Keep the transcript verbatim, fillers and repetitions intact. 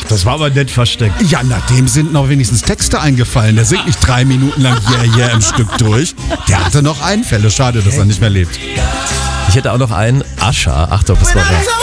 Das war aber nett versteckt. Ja, na, dem sind noch wenigstens Texte eingefallen. Der singt nicht drei Minuten lang Yeah, yeah im Stück durch. Der hatte noch Einfälle. Schade, dass er nicht mehr lebt. Ich hätte auch noch einen. Ascha. Achtung, pass mal auf.